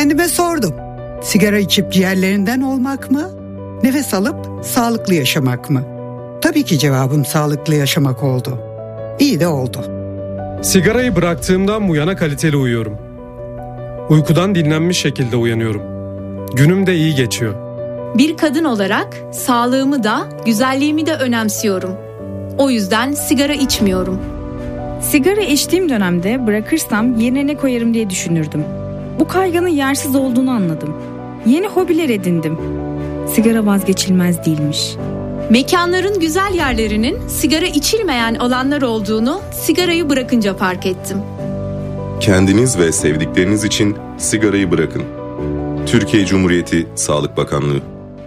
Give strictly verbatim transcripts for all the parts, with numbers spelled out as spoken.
Kendime sordum. Sigara içip ciğerlerinden olmak mı? Nefes alıp sağlıklı yaşamak mı? Tabii ki cevabım sağlıklı yaşamak oldu. İyi de oldu. Sigarayı bıraktığımdan bu yana kaliteli uyuyorum. Uykudan dinlenmiş şekilde uyanıyorum. Günüm de iyi geçiyor. Bir kadın olarak sağlığımı da güzelliğimi de önemsiyorum. O yüzden sigara içmiyorum. Sigara içtiğim dönemde bırakırsam yerine ne koyarım diye düşünürdüm. Bu kaygının yersiz olduğunu anladım. Yeni hobiler edindim. Sigara vazgeçilmez değilmiş. Mekanların güzel yerlerinin sigara içilmeyen alanlar olduğunu sigarayı bırakınca fark ettim. Kendiniz ve sevdikleriniz için sigarayı bırakın. Türkiye Cumhuriyeti Sağlık Bakanlığı.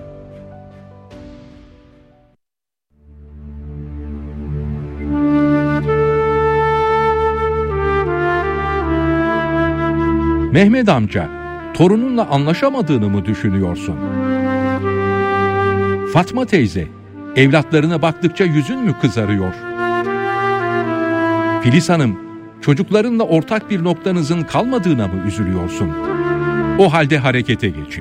Mehmet amca, torununla anlaşamadığını mı düşünüyorsun? Fatma teyze, evlatlarına baktıkça yüzün mü kızarıyor? Filiz Hanım, çocuklarınla ortak bir noktanızın kalmadığına mı üzülüyorsun? O halde harekete geçin.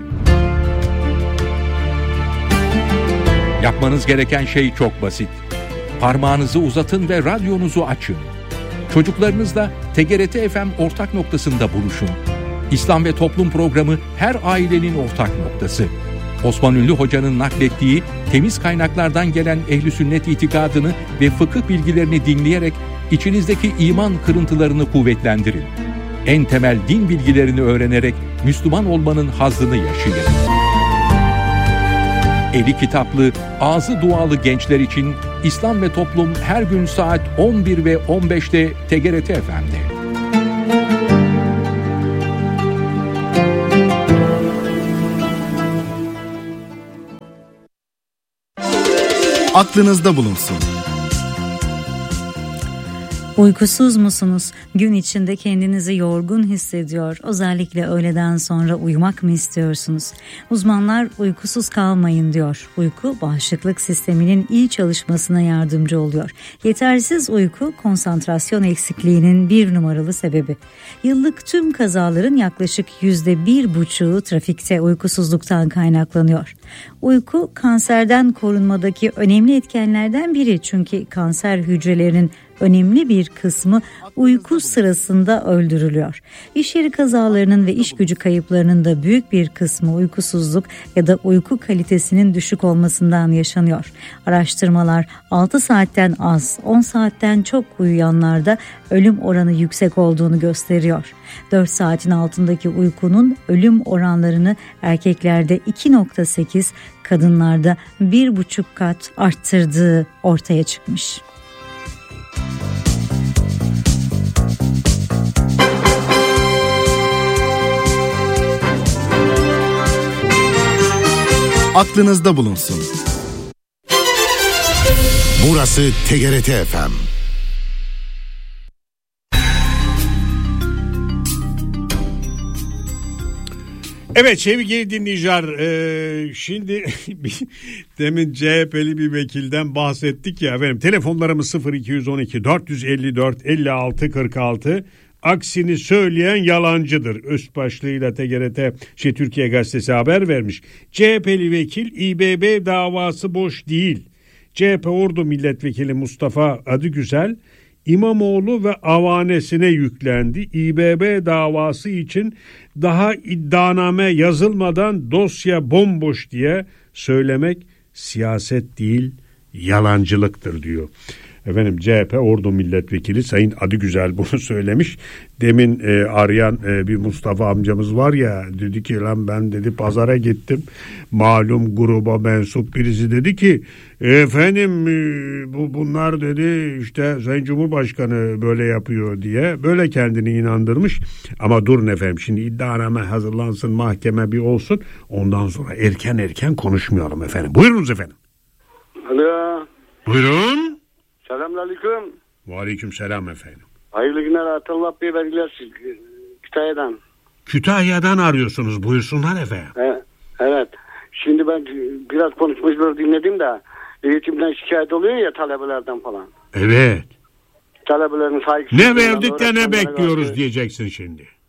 Yapmanız gereken şey çok basit. Parmağınızı uzatın ve radyonuzu açın. Çocuklarınızla T G R T F M ortak noktasında buluşun. İslam ve Toplum programı her ailenin ortak noktası. Osman Ünlü Hoca'nın naklettiği temiz kaynaklardan gelen ehl-i sünnet itikadını ve fıkıh bilgilerini dinleyerek içinizdeki iman kırıntılarını kuvvetlendirin. En temel din bilgilerini öğrenerek Müslüman olmanın hazzını yaşayın. Eli kitaplı, ağzı dualı gençler için İslam ve Toplum her gün saat on bir ve on beşte T G R T F M'de. Aklınızda bulunsun. Uykusuz musunuz? Gün içinde kendinizi yorgun hissediyor. Özellikle öğleden sonra uyumak mı istiyorsunuz? Uzmanlar uykusuz kalmayın diyor. Uyku bağışıklık sisteminin iyi çalışmasına yardımcı oluyor. Yetersiz uyku konsantrasyon eksikliğinin bir numaralı sebebi. Yıllık tüm kazaların yaklaşık yüzde bir buçuğu trafikte uykusuzluktan kaynaklanıyor. Uyku kanserden korunmadaki önemli etkenlerden biri, çünkü kanser hücrelerinin önemli bir kısmı uyku sırasında öldürülüyor. İş yeri kazalarının ve iş gücü kayıplarının da büyük bir kısmı uykusuzluk ya da uyku kalitesinin düşük olmasından yaşanıyor. Araştırmalar altı saatten az, on saatten çok uyuyanlarda ölüm oranı yüksek olduğunu gösteriyor. dört saatin altındaki uykunun ölüm oranlarını erkeklerde iki virgül sekiz, kadınlarda bir buçuk kat arttırdığı ortaya çıkmış. Aklınızda bulunsun. Burası T G R T F M. Evet sevgili dinleyiciler, e, şimdi demin C H P'li bir vekilden bahsettik ya efendim. Telefonlarımız sıfır iki on iki dört yüz elli dört elli altı kırk altı. Aksini söyleyen yalancıdır. Üst başlığıyla T G R T şey Türkiye Gazetesi haber vermiş. C H P'li vekil İ B B davası boş değil. C H P Ordu Milletvekili Mustafa Adıgüzel İmamoğlu ve avanesine yüklendi. İ B B davası için daha iddianame yazılmadan dosya bomboş diye söylemek siyaset değil, yalancılıktır diyor. Efendim C H P Ordu Milletvekili Sayın Adıgüzel bunu söylemiş. Demin e, arayan e, bir Mustafa amcamız var ya, dedi ki lan ben dedi pazara gittim. Malum gruba mensup birisi dedi ki efendim e, bu bunlar dedi işte Sayın Cumhurbaşkanı böyle yapıyor diye böyle kendini inandırmış. Ama durun efendim, şimdi iddianame hazırlansın, mahkeme bir olsun, ondan sonra erken erken konuşmayalım efendim. Buyurunuz efendim. Alo. Buyurun. Selamünaleyküm. Aleyküm selam efendim. Hayırlı günler Atıllah Bey, vergiler Kütahya'dan. Kütahya'dan arıyorsunuz, buyursunlar efendim. Evet, evet. Şimdi ben biraz konuşmacıları dinledim de eğitimden şikayet oluyor ya talebelerden falan. Evet. Talebelerin saygısızlığından. Ne verdik de ne bekliyoruz diyeceksin şimdi.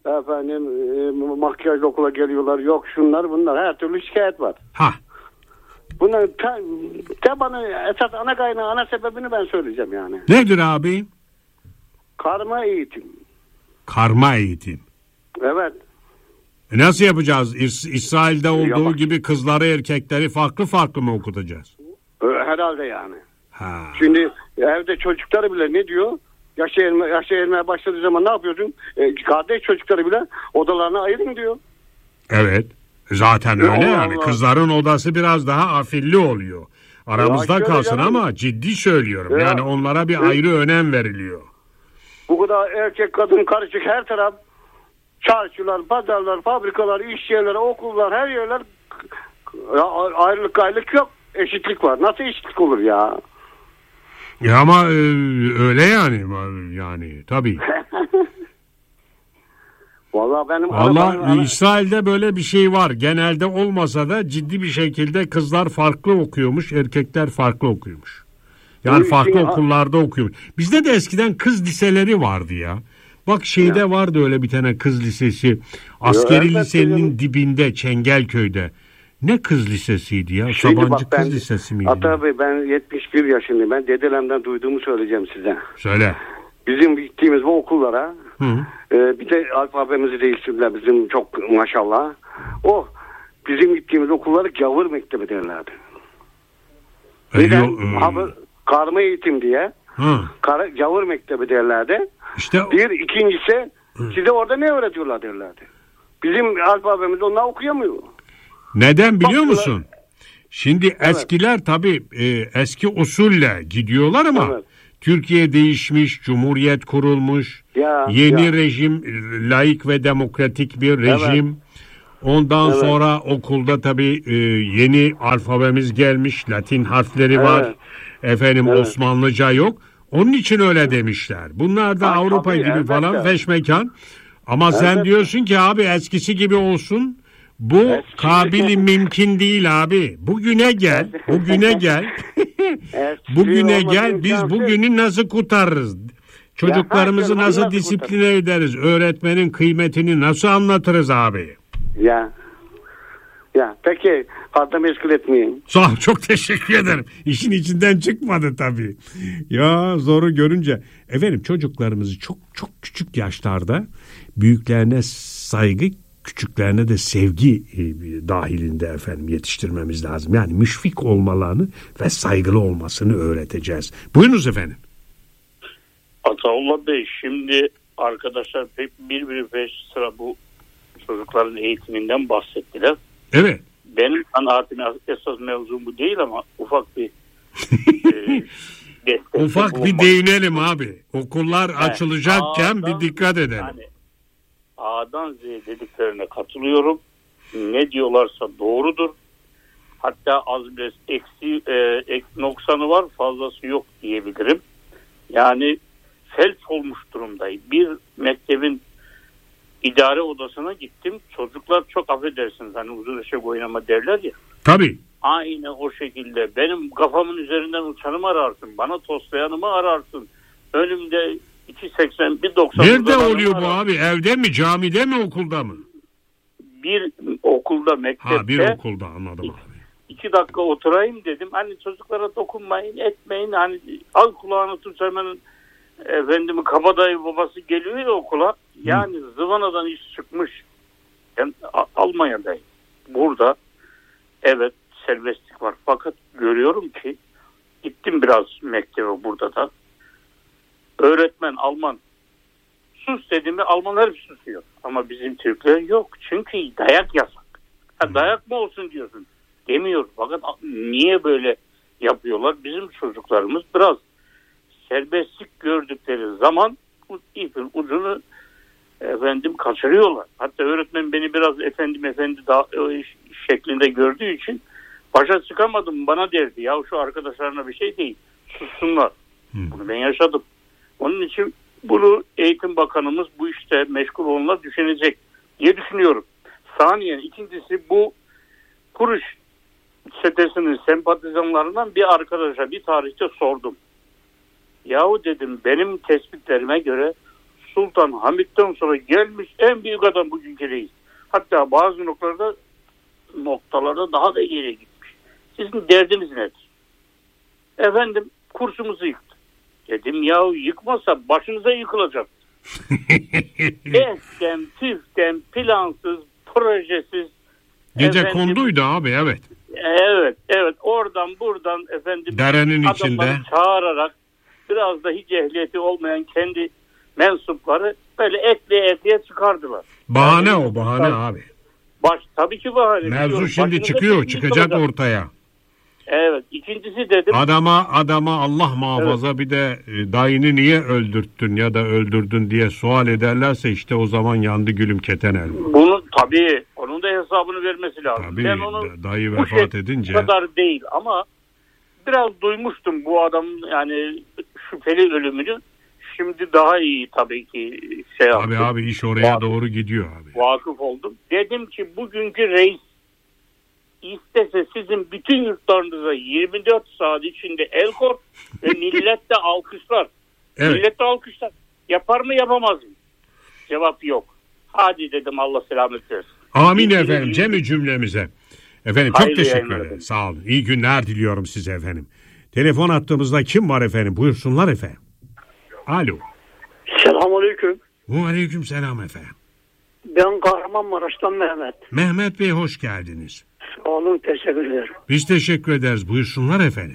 efendim e, makyajlı okula geliyorlar, yok şunlar bunlar, her türlü şikayet var. Ha. Bunların te, te bana esas ana kaynağı, ana sebebini ben söyleyeceğim yani. Nedir abi? Karma eğitim. Karma eğitim. Evet. E nasıl yapacağız? İs- İsrail'de olduğu Yapak. gibi kızları erkekleri farklı farklı mı okutacağız? Herhalde yani. Ha. Şimdi evde çocukları bile ne diyor? Yaşa erme, yaşa ermeye başladığı zaman ne yapıyorsun? E, kardeş çocukları bile odalarına ayırın diyor. Evet. Zaten öyle Allah yani. Allah. Kızların odası biraz daha afilli oluyor. Aramızda Ya şöyle kalsın canım. ama ciddi söylüyorum. Ya. Yani onlara bir Ya. ayrı önem veriliyor. Bu kadar erkek kadın karışık her taraf. Çarşılar, pazarlar, fabrikalar, iş yerleri, okullar, her yerler ya, ayrılık gayrılık yok. Eşitlik var. Nasıl eşitlik olur ya? Ya ama e, öyle yani. Yani tabii. Vallahi benim Vallahi ana- İsrail'de böyle bir şey var. Genelde olmasa da ciddi bir şekilde kızlar farklı okuyormuş, erkekler farklı okuyormuş. Yani Bu farklı işin- okullarda okuyormuş. Bizde de eskiden kız liseleri vardı ya. Bak şeyde Ya. vardı öyle bir tane kız lisesi. Askeri elbette lisenin canım. dibinde Çengelköy'de. Ne kız lisesiydi ya? Şimdi Sabancı bak ben, Kız Lisesi miydi? Ata Bey, ben yetmiş bir yaşındayım. Ben dedelemden duyduğumu söyleyeceğim size. Söyle. Bizim gittiğimiz bu okullara Hı. e, bir de alfabemizi değiştirdiler bizim, çok maşallah. O bizim gittiğimiz okulları gavur mektebi derlerdi. E, Neden? yo- e, Ha, bu karma eğitim diye. Hı. Kara, gavur mektebi derlerdi. İşte Bir ikincisi size orada ne öğretiyorlar derlerdi. Bizim alfabemizi onlar okuyamıyor. neden biliyor Baktılar. musun? Şimdi eskiler tabii e, eski usulle gidiyorlar ama Evet. Türkiye değişmiş, cumhuriyet kurulmuş, Ya, yeni ya. rejim, e, laik ve demokratik bir rejim. Ondan Evet. sonra okulda tabii e, yeni alfabemiz gelmiş, Latin harfleri Evet. var. Efendim Evet. Osmanlıca yok. Onun için öyle demişler. Bunlar da Ay, Avrupa tabii, gibi elbette. falan feşmekan. Ama sen Elbette. diyorsun ki abi eskisi gibi olsun. Bu Eskisi- kabili mümkün değil abi. Bugüne gel, bugüne gel. Eskisi Bugüne olması gel, biz imkansız. bugünü nasıl kurtarırız? Çocuklarımızı Ya, nasıl nasıl disipline ederiz? Öğretmenin kıymetini nasıl anlatırız abi? Ya. Ya peki fazla meşgul etmeyin. Sağ ol, çok teşekkür ederim. İşin içinden çıkmadı tabii. Ya zoru görünce. Efendim çocuklarımızı çok çok küçük yaşlarda büyüklerine saygı, küçüklerine de sevgi e, dahilinde efendim yetiştirmemiz lazım. Yani müşfik olmalarını ve saygılı olmasını öğreteceğiz. Buyurunuz efendim. Ataullah Bey, şimdi arkadaşlar pek birbiri peş sıra bu çocukların eğitiminden bahsettiler. Evet. Benim kanaatim esas mevzu bu değil ama ufak bir e, destekte Ufak bir bulunmak. değinelim abi. Okullar Evet, açılacakken A'dan- bir dikkat edelim. Yani A'dan Z dediklerine katılıyorum. Ne diyorlarsa doğrudur. Hatta az biraz eksi e, ek, noksanı var, fazlası yok diyebilirim. Yani felç olmuş durumdayım. Bir mektebin idare odasına gittim. Çocuklar çok affedersiniz, hani uzun eşek oynama derler ya. Tabii. Aynı o şekilde benim kafamın üzerinden uçanımı ararsın. Bana toslayanımı ararsın. Önümde iki seksen bir doksan. Nerede oluyor bu abi? Evde mi, camide mi, okulda mı? Bir okulda, mektepte. Ha, bir okulda, anladım abi. İki dakika oturayım dedim. Hani çocuklara dokunmayın, etmeyin. Hani al kulağını tut, hemen efendim kabadayı babası geliyor ya okula. Yani Hı. zıvanadan iş çıkmış. Ben Almanya'dayım. Burada evet serbestlik var. Fakat görüyorum ki gittim biraz mektebe burada da. Öğretmen Alman. Sus dediğimde Almanlar hep susuyor. Ama bizim Türkler yok. Çünkü dayak yasak. Ha, dayak mı olsun diyorsun. Demiyor. Fakat niye böyle yapıyorlar? Bizim çocuklarımız biraz serbestlik gördükleri zaman ipin ucunu efendim kaçırıyorlar. Hatta öğretmen beni biraz efendim efendi da, şeklinde gördüğü için başa çıkamadım, bana derdi. Ya şu arkadaşlarına bir şey değil. Sussunlar. Hmm. Bunu ben yaşadım. Onun için bunu Eğitim Bakanımız bu işte meşgul olunla düşünecek diye düşünüyorum. Saniyen ikincisi, bu Kuruş çetesinin sempatizanlarından bir arkadaşa bir tarihte sordum. Yahu dedim, benim tespitlerime göre Sultan Hamid'den sonra gelmiş en büyük adam bugünkü reis. Hatta bazı noktalarda noktalarda daha da ileri gitmiş. Sizin derdiniz nedir? Efendim kursumuzu yıktı. Dedim yahu yıkmasa başınıza yıkılacak. Eften, püften, plansız, projesiz. Gece efendim, konduydu abi, evet. Evet, evet. Oradan buradan efendim derenin adamları içinde çağırarak biraz da hiç ehliyeti olmayan kendi mensupları böyle ekleye ekleye çıkardılar. Bahane yani, o bahane abi. Baş tabii ki bahane. Mevzu biliyorum. şimdi Başınıza çıkıyor, bir çıkacak yıkılacak. ortaya. Evet. İkincisi dedim. Adama adama Allah muhafaza evet. Bir de e, dayını niye öldürttün ya da öldürdün diye sual ederlerse işte o zaman yandı gülüm keten el. Bunun tabii onun da hesabını vermesi lazım. Tabii ben onu dayı vefat şey, edince. Bu kadar değil ama biraz duymuştum bu adamın yani şüpheli ölümünü. Şimdi daha iyi tabii ki şey yaptım. Abi abi iş oraya vakıf, doğru gidiyor abi. Vakıf oldum. Dedim ki bugünkü reis İstese sizin bütün yurtlarınıza yirmi dört saat içinde el kor ve millet de alkışlar. Evet. Millet de alkışlar. Yapar mı yapamaz mı? Cevap yok. Hadi dedim Allah selamet versin. Amin İyi efendim. Cem'i cümlemize. Efendim çok Hayırlı teşekkür ederim. Sağ olun. İyi günler diliyorum size efendim. Telefon attığımızda kim var efendim? Buyursunlar efendim. Alo. Selamünaleyküm. Aleyküm selam efendim. Ben Kahramanmaraş'tan Mehmet. Mehmet Bey hoş geldiniz. Sağ olun, teşekkür ederim. Biz teşekkür ederiz. Buyursunlar efendim.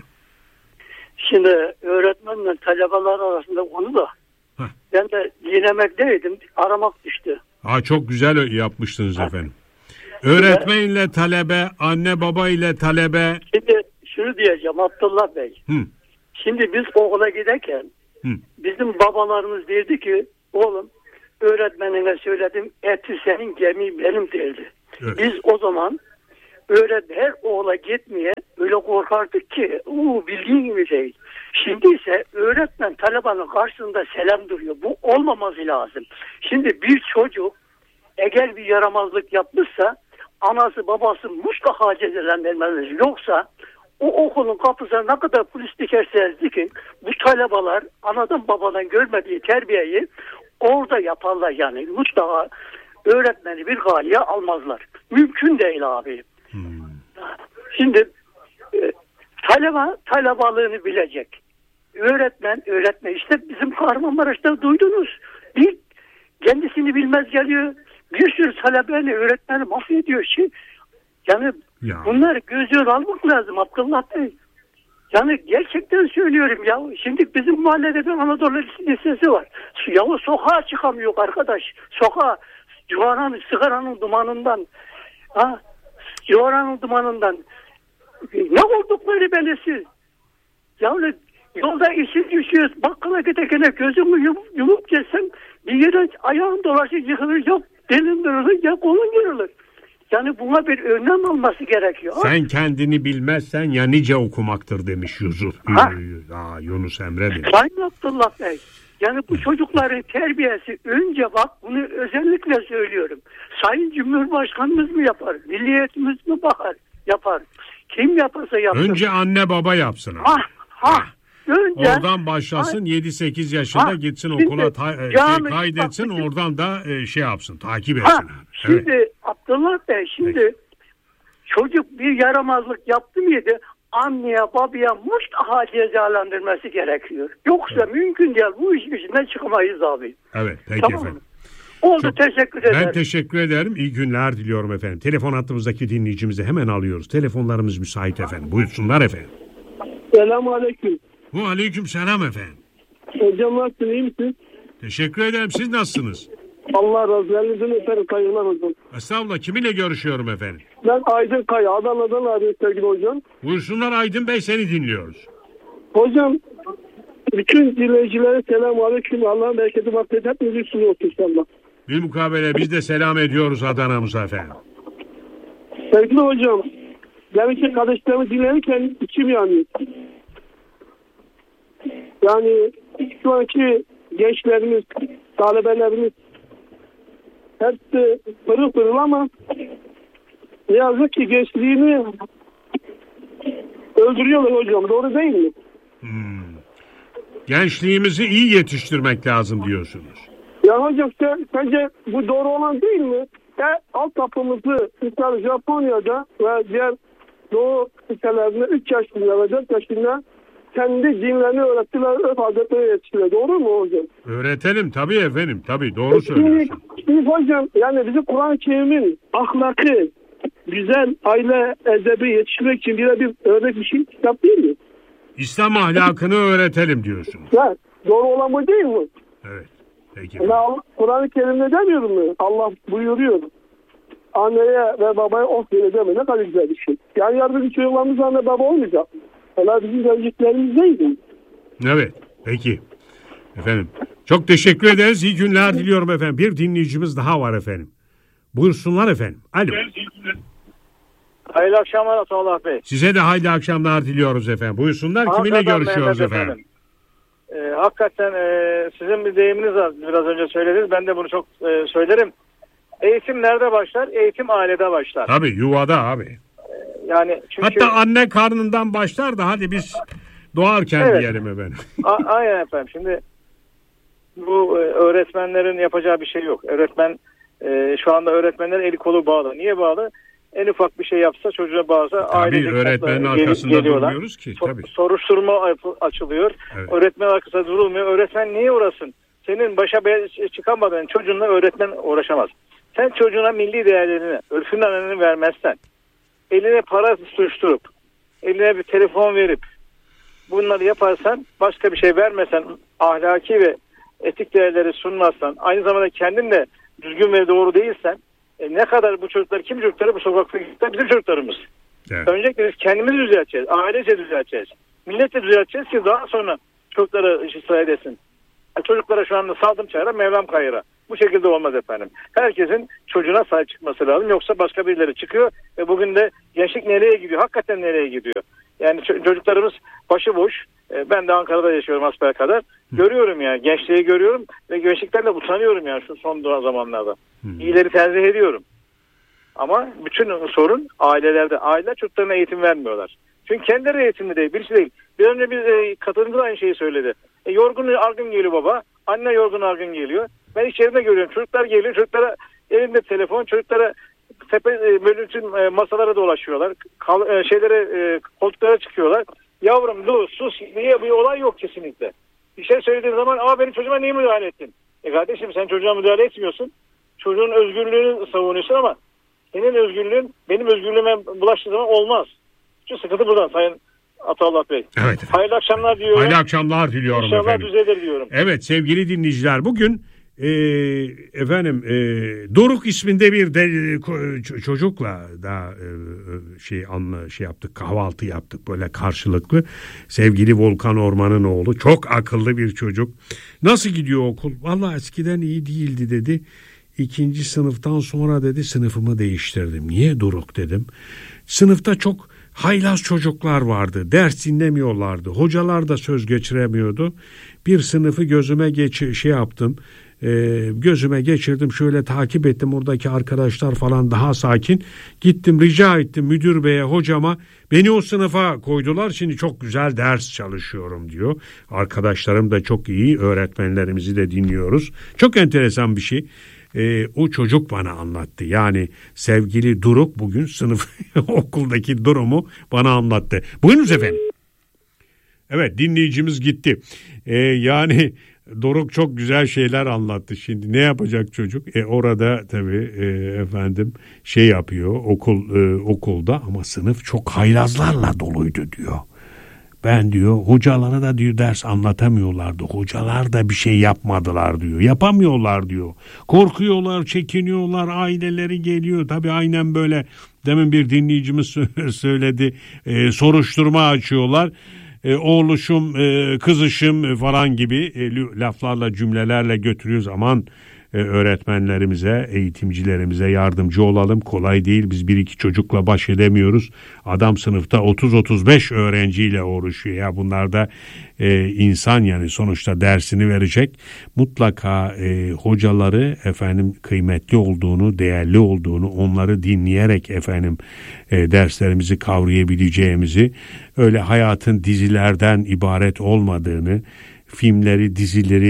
Şimdi öğretmenle talebeler arasında konu da Heh. ben de dinlemekteydim. Aramak düştü. Aa, çok güzel yapmışsınız Heh. efendim. Öğretmenle talebe, anne baba ile talebe. Şimdi şunu diyeceğim Abdullah Bey. Hı. Şimdi biz okula giderken Hı. bizim babalarımız derdi ki oğlum öğretmenine söyledim eti senin gemiyi benim derdi. Evet. Biz o zaman öğret her oğula gitmeye öyle korkardık ki uu, bildiğin gibi değil. Şimdi ise öğretmen talebanın karşısında selam duruyor. Bu olmaması lazım. Şimdi bir çocuk eğer bir yaramazlık yapmışsa anası babası mutlaka cezalandırmalıdır. Yoksa o okulun kapısına ne kadar polis dikerse dikin bu talebalar anadan babadan görmediği terbiyeyi orada yaparlar yani. Mutlaka öğretmeni bir galiye almazlar. Mümkün değil abi. Hmm. Şimdi e, taleba talebalığını bilecek. Öğretmen öğretmen işte bizim Kahramanmaraş'ta duydunuz. Bir kendisini bilmez geliyor. Bir sürü talebeni öğretmeni mahvediyor. Şey, yani ya. Bunları göz önüne almak lazım Abdullah Bey. Yani gerçekten söylüyorum ya. Şimdi bizim mahallede bir Anadolu Lisesi var. Ya o sokağa çıkamıyor arkadaş. Sokağa civaranın, sigaranın dumanından ha, civaranın dumanından ne oldukları belirsiz. Yani yolda işin düşüyoruz. Bakkala giderken gözümü yumup, yumup geçsem bir yere ayağım dolaşır yıkılır. Yok dilim kırılır ya kolum kırılır. Yani buna bir önlem alması gerekiyor. Sen kendini bilmezsen ya nice okumaktır demiş Yusuf. Ha? Aa, Yunus Emre demiş. Sayın Abdullah Bey. Yani bu çocukların terbiyesi önce bak bunu özellikle söylüyorum. Sayın Cumhurbaşkanımız mı yapar? Milliyetimiz mi bakar? Yapar. Kim yaparsa yapsın. Önce anne baba yapsın. Ha, ha. Önce, oradan başlasın yedi sekiz yaşında ha, gitsin okula ta, şey, kaydetsin bak, oradan da e, şey yapsın takip etsin. Ha, şimdi evet. Abdullah Bey şimdi Peki. Çocuk bir yaramazlık yaptı mıydı anneye babaya mutlaka cezalandırması gerekiyor. Yoksa evet. mümkün değil bu iş içinden çıkamayız abi. Evet peki tamam efendim. Oldu Çok, teşekkür ederim. Ben teşekkür ederim. İyi günler diliyorum efendim. Telefon hattımızdaki dinleyicimizi hemen alıyoruz. Telefonlarımız müsait efendim. Buyursunlar efendim. Selamun aleyküm. Ve aleyküm selam efendim. Hocam nasılsın, iyi misin? Teşekkür ederim. Siz nasılsınız? Allah razı olsun. Elinizden öperim, kayırlar hocam. Estağfurullah. Kiminle görüşüyorum efendim? Ben Aydın Kaya. Adana'dan arıyorum sevgili hocam. Buyursunlar Aydın Bey, seni dinliyoruz. Hocam bütün dinleyicilere selamun aleyküm. Allah'ın bereketi mahvet hepiniz üstüne olsun inşallah. Bilmukabele biz de selam ediyoruz Adana'mıza efendim. Sevgili hocam, benim için kardeşlerimi dinlerken içim yanıyor. Yani şu anki gençlerimiz, talebelerimiz hepsi pırıl pırıl ama ne yazık ki gençliğini öldürüyorlar hocam. Doğru değil mi? Hmm. Gençliğimizi iyi yetiştirmek lazım diyorsunuz. Ya hocam sen, sence bu doğru olan değil mi? Ya altyapımızı mesela Japonya'da ve diğer Doğu ülkelerinde üç yaşında ve dört yaşında kendi dinlerini öğrettiler, örf adetleri yetiştiler. Doğru mu hocam? Öğretelim tabii efendim. Tabii doğru söylüyorsun. Şimdi, şimdi hocam yani bizi Kur'an-ı Kerim'in ahlakı, güzel aile edebi yetiştirmek için bir bir örnek bir şey kitap değil mi? İslam ahlakını öğretelim diyorsun. Ya, doğru olan bu değil mi? Evet. Peki. Yani Kur'an-ı Kerim'de demiyorum mu? Allah buyuruyor. Anneye ve babaya of verir deme. Ne kadar güzel bir şey. Yani yarın bir çocuklarımız anne baba olmayacak. Onlar bizim geleceklerimiz neydi? Evet. Peki. Efendim. Çok teşekkür ederiz. İyi günler diliyorum efendim. Bir dinleyicimiz daha var efendim. Buyursunlar efendim. Alo. Hayırlı akşamlar Atollah Bey. Size de hayırlı akşamlar diliyoruz efendim. Buyursunlar. Kiminle görüşüyoruz efendim? efendim. Ee, hakikaten e, sizin bir deyiminiz var. Biraz önce söylediniz. Ben de bunu çok e, söylerim. Eğitim nerede başlar? Eğitim ailede başlar. Tabii yuvada abi. Ee, yani çünkü... Hatta anne karnından başlar da hadi biz doğarken evet. diyelim efendim. A- aynen efendim. Şimdi bu e, öğretmenlerin yapacağı bir şey yok. Öğretmen e, şu anda öğretmenler eli kolu bağlı. Niye bağlı? En ufak bir şey yapsa çocuğa bağırsa tabii öğretmenin arkasında geliyorlar. Durmuyoruz ki. Tabii. Soruşturma açılıyor. Evet. Öğretmen arkasında durulmuyor. Öğretmen niye uğrasın? Senin başa çıkamadığın çocuğunla öğretmen uğraşamaz. Sen çocuğuna milli değerlerini, örfünün anını vermezsen, eline para tutuşturup, eline bir telefon verip, bunları yaparsan, başka bir şey vermesen, ahlaki ve etik değerleri sunmazsan, aynı zamanda kendin de düzgün ve doğru değilsen, e ne kadar bu çocuklar, kim çocukları bu sokakta gittiler? Bizim çocuklarımız. Evet. Öncelikle biz kendimizi düzelteceğiz, ailece düzelteceğiz, milletle düzelteceğiz ki daha sonra çocuklara ısrar edesin. Çocuklara şu anda saldım çayıra, Mevlam kayıra. Bu şekilde olmaz efendim. Herkesin çocuğuna sahip çıkması lazım. Yoksa başka birileri çıkıyor ve bugün de gençlik nereye gidiyor? Hakikaten nereye gidiyor? Yani çocuklarımız başıboş. Ben de Ankara'da yaşıyorum hasbelkader. Görüyorum yani. Gençliği görüyorum ve gençlikten de utanıyorum yani şu son zamanlarda. Hmm. İyileri tercih ediyorum. Ama bütün sorun ailelerde. Aileler çocuklarına eğitim vermiyorlar. Çünkü kendileri eğitimli değil. Birisi değil. Bir önce bir e, katılımcı da aynı şeyi söyledi. E, yorgun argın geliyor baba. Anne yorgun argın geliyor. Ben iş yerinde görüyorum. Çocuklar geliyor. Çocuklara elinde telefon. Çocuklara tepe e, bölüntün e, masalara dolaşıyorlar. Kal, e, şeylere e, koltuklara çıkıyorlar. Yavrum dur sus. Niye bir olay yok kesinlikle. Bir şey söylediğin zaman aa benim çocuğuma niye müdahale ettin? E kardeşim sen çocuğa müdahale etmiyorsun. Çocuğun özgürlüğünü savunuyorsun ama senin özgürlüğün benim özgürlüğüme bulaştığı zaman olmaz. Şu sıkıntı buradan Sayın Atollah Bey. Evet. Hayırlı akşamlar diliyorum. Hayırlı akşamlar diliyorum İnşallah efendim. İnşallah düzelir diyorum. Evet sevgili dinleyiciler bugün e, efendim e, Doruk isminde bir de, çocukla da e, şey anla şey yaptık, kahvaltı yaptık böyle karşılıklı. Sevgili Volkan Orman'ın oğlu, çok akıllı bir çocuk. Nasıl gidiyor okul? Vallahi eskiden iyi değildi dedi. İkinci sınıftan sonra dedi sınıfımı değiştirdim. Niye Doruk dedim. Sınıfta çok haylaz çocuklar vardı. Ders dinlemiyorlardı. Hocalar da söz geçiremiyordu. Bir sınıfı gözüme geç şey yaptım. E, gözüme geçirdim. Şöyle takip ettim. Oradaki arkadaşlar falan daha sakin. Gittim rica ettim müdür beye, hocama. Beni o sınıfa koydular. Şimdi çok güzel ders çalışıyorum diyor. Arkadaşlarım da çok iyi. Öğretmenlerimizi de dinliyoruz. Çok enteresan bir şey. Ee, o çocuk bana anlattı. Yani sevgili Doruk bugün sınıf okuldaki durumu bana anlattı. Buyurunuz efendim. Evet dinleyicimiz gitti. Ee, yani Doruk çok güzel şeyler anlattı. Şimdi ne yapacak çocuk? E, orada tabii e, efendim şey yapıyor okul e, okulda ama sınıf çok haylazlarla doluydu diyor. Ben diyor hocalara da diyor ders anlatamıyorlardı. Hocalar da bir şey yapmadılar diyor. Yapamıyorlar diyor. Korkuyorlar, çekiniyorlar, aileleri geliyor. Tabii aynen böyle demin bir dinleyicimiz söyledi. E, soruşturma açıyorlar. E, oğluşum, e, kızışım falan gibi e, laflarla, cümlelerle götürüyoruz. Aman e, öğretmenlerimize, eğitimcilerimize yardımcı olalım. Kolay değil. Biz bir iki çocukla baş edemiyoruz. Adam sınıfta otuz otuz beş öğrenciyle uğraşıyor. Ya bunlar da e, insan yani sonuçta dersini verecek. Mutlaka e, hocaları efendim kıymetli olduğunu, değerli olduğunu, onları dinleyerek efendim e, derslerimizi kavrayabileceğimizi, öyle hayatın dizilerden ibaret olmadığını, filmleri, dizileri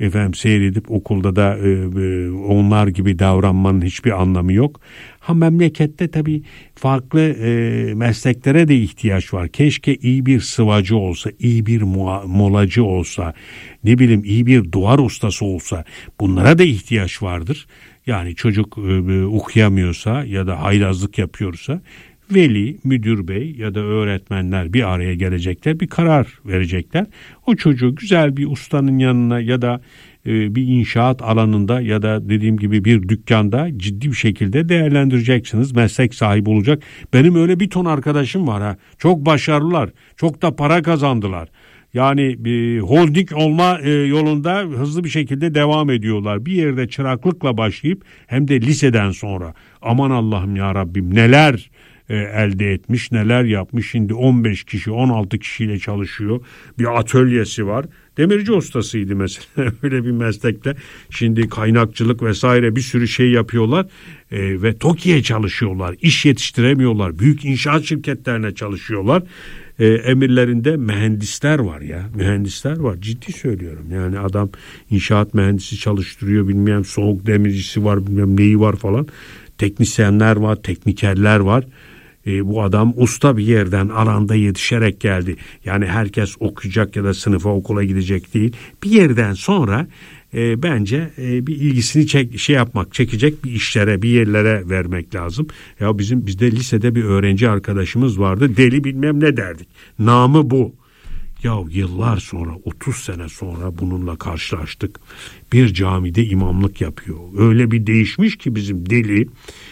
efendim seyredip okulda da e, e, onlar gibi davranmanın hiçbir anlamı yok. Ha memlekette tabii farklı e, mesleklere de ihtiyaç var. Keşke iyi bir sıvacı olsa, iyi bir muha- molacı olsa, ne bileyim iyi bir duvar ustası olsa. Bunlara da ihtiyaç vardır. Yani çocuk e, okuyamıyorsa ya da haylazlık yapıyorsa veli, müdür bey ya da öğretmenler bir araya gelecekler, bir karar verecekler. O çocuğu güzel bir ustanın yanına ya da e, bir inşaat alanında ya da dediğim gibi bir dükkanda ciddi bir şekilde değerlendireceksiniz. Meslek sahibi olacak. Benim öyle bir ton arkadaşım var ha. Çok başarılılar. Çok da para kazandılar. Yani e, holding olma e, yolunda hızlı bir şekilde devam ediyorlar. Bir yerde çıraklıkla başlayıp hem de liseden sonra aman Allah'ım ya Rabbim neler e, elde etmiş, neler yapmış. Şimdi on beş kişi, on altı kişiyle çalışıyor. Bir atölyesi var. Demirci ustasıydı mesela öyle bir meslekte. Şimdi kaynakçılık vesaire bir sürü şey yapıyorlar e, ve TOKİ'ye çalışıyorlar. İş yetiştiremiyorlar. Büyük inşaat şirketlerine çalışıyorlar. E, emirlerinde mühendisler var ya. Mühendisler var. Ciddi söylüyorum. Yani adam inşaat mühendisi çalıştırıyor. Bilmem soğuk demircisi var. Bilmem neyi var falan. Teknisyenler var. Teknikerler var. E, bu adam usta bir yerden alanda yetişerek geldi. Yani herkes okuyacak ya da sınıfa okula gidecek değil. Bir yerden sonra e, bence e, bir ilgisini çek, şey yapmak, çekecek bir işlere, bir yerlere vermek lazım. Ya bizim bizde lisede bir öğrenci arkadaşımız vardı. Deli bilmem ne derdik. Namı bu. Ya yıllar sonra, otuz sene sonra bununla karşılaştık. Bir camide imamlık yapıyor. Öyle bir değişmiş ki bizim deli.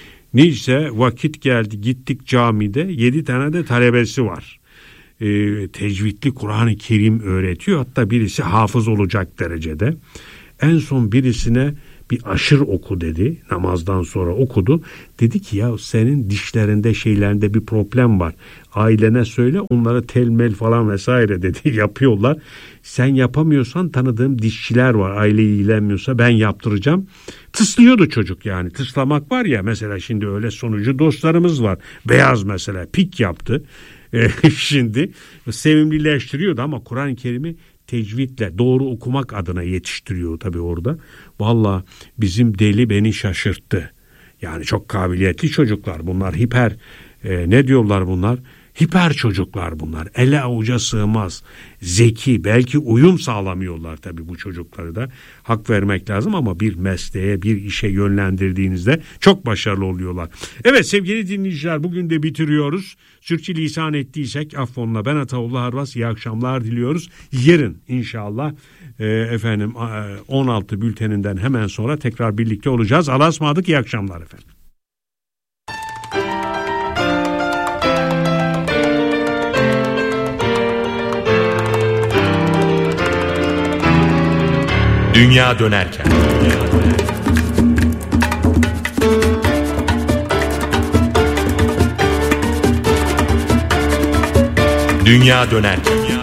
Neyse vakit geldi, gittik camide, yedi tane de talebesi var. Ee, tecvidli Kur'an-ı Kerim öğretiyor. Hatta birisi hafız olacak derecede. En son birisine bir aşır oku dedi. Namazdan sonra okudu. Dedi ki ya senin dişlerinde şeylerinde bir problem var. Ailene söyle onlara telmel falan vesaire dedi. Yapıyorlar. Sen yapamıyorsan tanıdığım dişçiler var. Aile ilgilenmiyorsa ben yaptıracağım. Tıslıyordu çocuk yani. Tıslamak var ya mesela şimdi öyle sonucu dostlarımız var. Beyaz mesela pik yaptı. E, şimdi sevimlileştiriyordu ama Kur'an-ı Kerim'i tecvidle doğru okumak adına yetiştiriyor tabii orada. Vallahi bizim deli beni şaşırttı. Yani çok kabiliyetli çocuklar bunlar. Hiper e, ne diyorlar bunlar? Hiper çocuklar bunlar. Ele avuca sığmaz. Zeki, belki uyum sağlamıyorlar tabii bu çocukları da. Hak vermek lazım ama bir mesleğe, bir işe yönlendirdiğinizde çok başarılı oluyorlar. Evet sevgili dinleyiciler bugün de bitiriyoruz. Sürçülisan ettiysek affonla. Ben Ataullah Arvas. İyi akşamlar diliyoruz. Yarın inşallah e, efendim on altı bülteninden hemen sonra tekrar birlikte olacağız. Allah'a ısmarladık. İyi akşamlar efendim. Dünya dönerken. Dünya dönerken.